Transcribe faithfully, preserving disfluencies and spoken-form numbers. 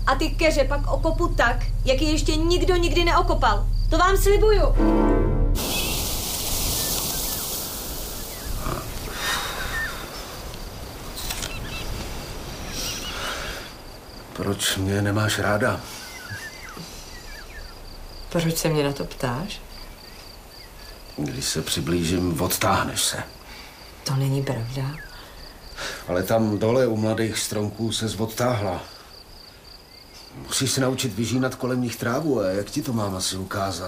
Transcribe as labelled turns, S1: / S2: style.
S1: A ty keře pak okopu tak, jak je ještě nikdo nikdy neokopal. To vám slibuju.
S2: Proč mě nemáš ráda?
S3: Proč se mě na to ptáš?
S2: Když se přiblížím, odtáhneš se.
S3: To není pravda.
S2: Ale tam dole u mladých stromků ses odtáhla. Musíš se naučit vyžínat kolem nich trávu, a jak ti to mám asi ukázat?